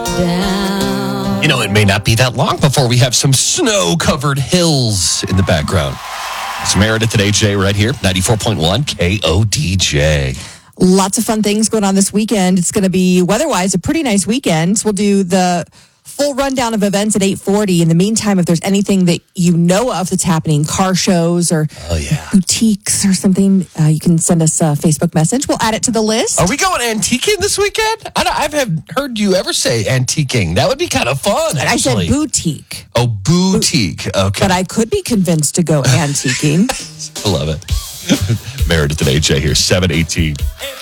down. You know, it may not be that long before we have some snow-covered hills in the background. It's Meredith and AJ right here, 94.1 KODJ. Lots of fun things going on this weekend. It's going to be, weather-wise, a pretty nice weekend. We'll do the full rundown of events at 8:40. In the meantime, if there's anything that you know of that's happening, car shows or boutiques or something, you can send us a Facebook message. We'll add it to the list. Are we going antiquing this weekend? I haven't heard you ever say antiquing. That would be kind of fun, actually. I said boutique. Oh, boutique. Okay. But I could be convinced to go antiquing. I love it. Meredith and AJ here, 7:18.